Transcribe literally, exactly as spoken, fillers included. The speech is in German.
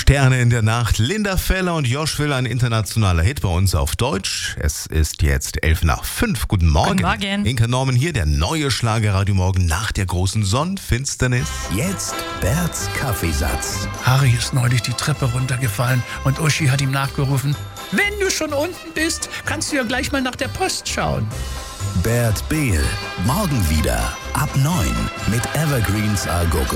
Sterne in der Nacht. Linda Feller und Josh Will, ein internationaler Hit bei uns auf Deutsch. Es ist jetzt elf nach fünf. Guten Morgen. Guten Morgen. Inka Norman hier, der neue Schlagerradio Morgen nach der großen Sonnenfinsternis. Jetzt Berts Kaffeesatz. Harry ist neulich die Treppe runtergefallen und Uschi hat ihm nachgerufen: Wenn du schon unten bist, kannst du ja gleich mal nach der Post schauen. Bert Behl. Morgen wieder ab neun mit Evergreens Algorithmen.